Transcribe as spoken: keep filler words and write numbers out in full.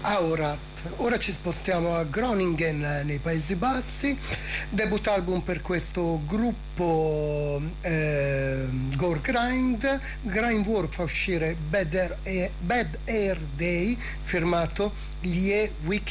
Aura. Ora ci spostiamo a Groningen nei Paesi Bassi, debut album per questo gruppo eh, Gore Grind. Grindwork fa uscire Bad Air, Bad Air Day, firmato Lie Wiki.